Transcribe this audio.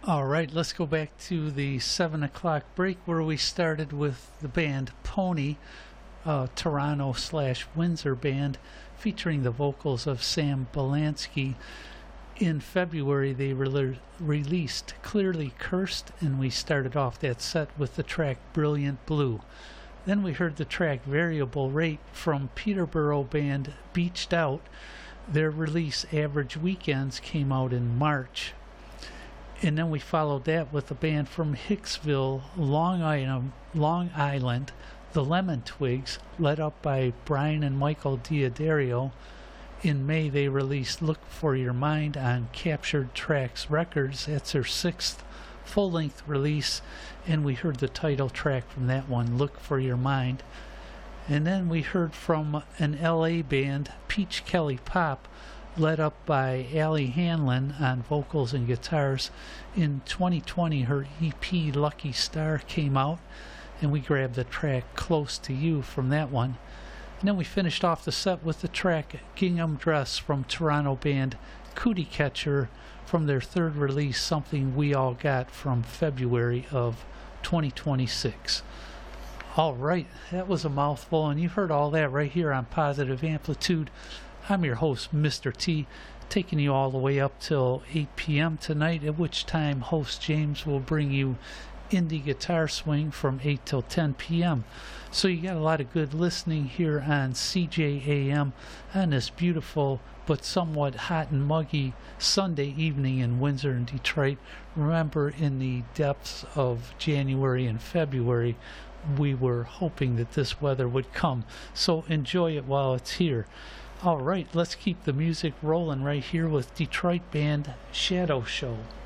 All right, let's go back to the 7 o'clock break where we started with the band Pony, Toronto slash Windsor band, featuring the vocals of Sam Belansky. In February, they released Clearly Cursed, and we started off that set with the track Brilliant Blue. Then we heard the track Variable Rate from Peterborough band Beached Out. Their release Average Weekends came out in March. And then we followed that with a band from Hicksville, Long Island, the Lemon Twigs, led up by Brian and Michael Diodario. In May, they released Look for Your Mind on Captured Tracks Records. That's their sixth full-length release, and we heard the title track from that one, Look for Your Mind. And then we heard from an LA band, Peach Kelly Pop, led up by Allie Hanlon on vocals and guitars. In 2020, her EP Lucky Star came out, and we grabbed the track Close to You from that one. And then we finished off the set with the track Gingham Dress from Toronto band Cootie Catcher from their third release, Something We All Got, from February of 2026. All right, that was a mouthful, and you heard all that right here on Positive Amplitude. I'm your host, Mr. T, taking you all the way up till 8 p.m. tonight, at which time host James will bring you indie guitar swing from 8 till 10 p.m. So you got a lot of good listening here on CJAM on this beautiful but somewhat hot and muggy Sunday evening in Windsor and Detroit. Remember, in the depths of January and February, we were hoping that this weather would come. So enjoy it while it's here. All right, let's keep the music rolling right here with Detroit band Shadow Show.